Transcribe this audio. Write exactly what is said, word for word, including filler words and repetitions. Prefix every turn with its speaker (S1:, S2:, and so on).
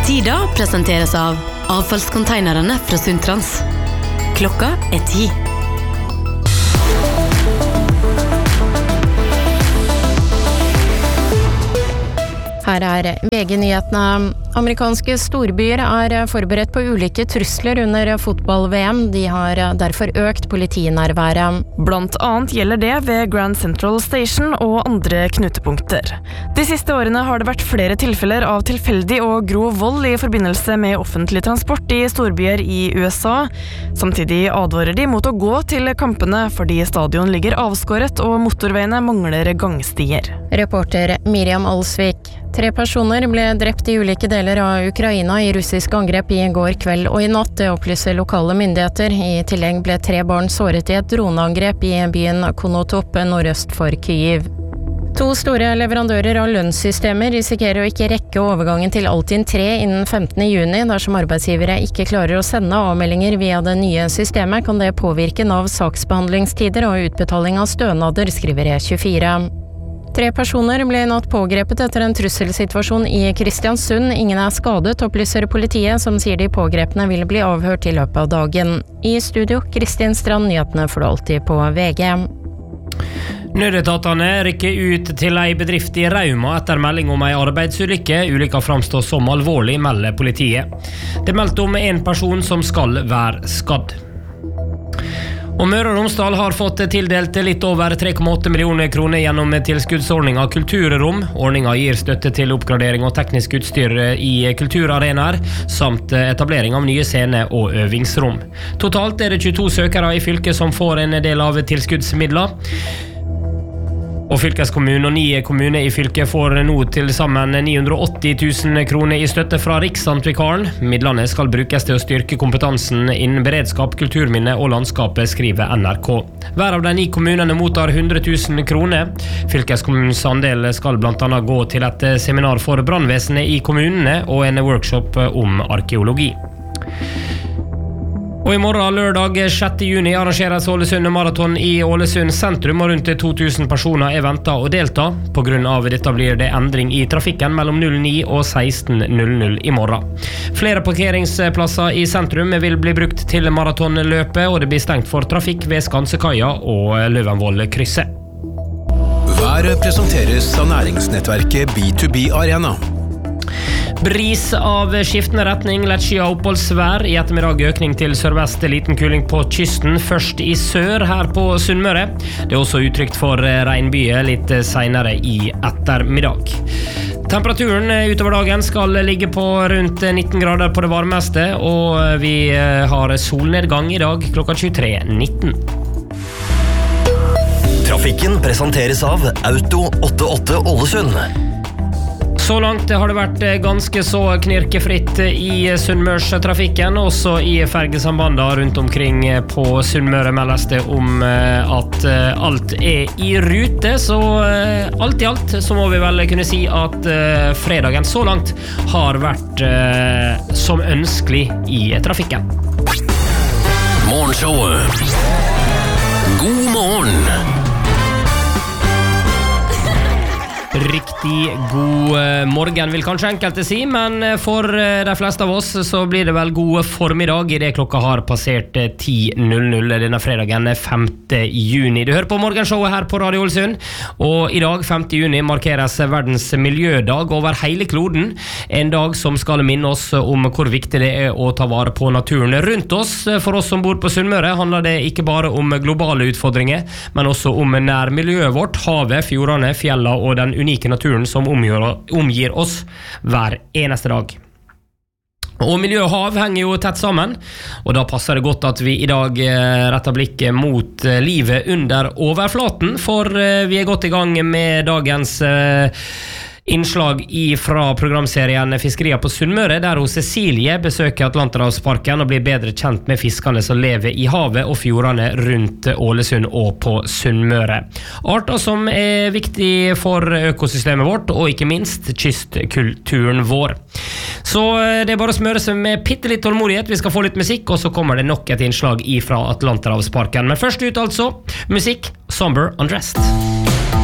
S1: Tida presenteres av avfallskonteinerne fra Sundtrans. Klokka er ti.
S2: Her er V G-nyhetene. Amerikanske storbyer er forberedt på ulike trusler under fotball-V M. De har derfor økt politinærværet.
S3: Blant annet gjelder det ved Grand Central Station og andre knutepunkter. De siste årene har det vært flere tilfeller av tilfeldig og grov vold i forbindelse med offentlig transport i storbyer i U S A. Samtidig advarer de mot å gå til kampene fordi stadion ligger avskåret og motorveiene mangler gangstier.
S2: Reporter Miriam Alsvik. Tre personer ble drept i ulike deler av Ukraina i russisk angrep i går kveld og i natt, det opplyser lokale myndigheter. I tillegg ble tre barn såret i et droneangrep i byen Konotop nordøst for Kyiv. To store leverandører av lønnssystemer risikerer å ikke rekke overgangen til Altinn tre innen femtende juni. Dersom arbeidsgivere ikke klarer å sende avmeldinger via det nye systemet, kan det påvirke Navs saksbehandlingstider og utbetaling av stønader, skriver E tjuefire. Tre personer ble i natt pågrepet etter en trusselsituasjon i Kristiansund. Ingen er skadet, opplyser politiet, som sier de pågrepne vil bli avhørt i løpet av dagen. I studio, Kristin Strand, nyhetene får du alltid på V G.
S4: Nødetatene rykker ut til ei bedrift i Rauma etter melding om ei arbeidsulykke. Ulykka framstår som alvorlig, melder politiet. Det er meldt om en person som skal være skadd. Og Møre og Romsdal har fått tildelt litt over tre komma åtte millioner kroner gjennom tilskuddsordningen Kulturrom. Ordningen gir støtte til oppgradering og teknisk utstyr i kulturarenaer, samt etablering av nye scene- og øvingsrom. Totalt er det tjueto søkere i fylket som får en del av tilskuddsmidler. Og fylkeskommunen og ni kommuner i fylket får nå til sammen ni hundre og åtti tusen kroner i støtte fra Riksantikvaren. Midlene skal brukes til å styrke kompetansen innen beredskap, kulturminne og landskapet, skriver N R K. Hver av de ni kommunene mottar hundre tusen kroner. Fylkeskommunens andel skal blant annet gå til et seminar for brannvesenet i kommunene og en workshop om arkeologi. Og i morgen, lørdag sjette juni, arrangeres Ålesund Maraton i Ålesund sentrum, og rundt to tusen personer er ventet å delta. På grunn av dette blir det endring i trafikken mellom null ni og seksten null null i morgen. Flere parkeringsplasser i sentrum vil bli brukt til maratonløpet, og det blir stengt for trafikk ved Skansekaia og Løvenvoll-krysset.
S5: Været presenteres av næringsnettverket B to B Arena.
S4: Bris av skiftende retning, lett skyet oppholdsvær. I ettermiddag økning til sørvest, liten kuling på kysten, først i sør her på Sunnmøre. Det er også utrygt for regnbyge litt senere i ettermiddag. Temperaturen utover dagen skal ligge på rundt nitten grader på det varmeste, og vi har solnedgang i dag klokka tjuetre nitten.
S6: Trafikken presenteres av Auto åttiåtte Ålesund.
S4: Så langt har det vært ganske så knirkefritt i Sunnmørstrafikken, også i fergesambandene rundt omkring på Sunnmøre meldes det om at alt er i rute, så alt i alt så må vi vel kunne si at fredagen så langt har vært som ønskelig i trafikken.
S6: Morgenshowet. God morgen!
S4: Riktig god morgen vil kanskje enkelte si, men for de fleste av oss så blir det vel god formiddag i det klokka har passert ti null null denne fredagen femte juni. Du hører på morgenshowet her på Radio Ålesund, og i dag femte juni markeres verdens miljødag over hele kloden. En dag som skal minne oss om hvor viktig det er å ta vare på naturen rundt oss. For oss som bor på Sunnmøre handler det ikke bare om globale utfordringer, men også om nærmiljøet vårt, havet, fjordene, fjellene og den unike naturen som omgir, omgir oss hver eneste dag. Og miljø og hav henger jo tett sammen, og da passer det godt at vi i dag retter blikket mot livet under overflaten, for vi er godt i gang med dagens innslag fra programserien Fiskerier på Sunnmøre, der hos Cecilie besøker Atlanterhavsparken og blir bedre kjent med fiskene som lever i havet og fjordene rundt Ålesund og på Sunnmøre. Arter som er viktig for økosystemet vårt, og ikke minst kystkulturen vår. Så det er bare å smøre seg med pittelitt tålmodighet. Vi skal få litt musikk, og så kommer det nok et innslag fra Atlanterhavsparken. Men først ut altså, musikk, Somber Undressed.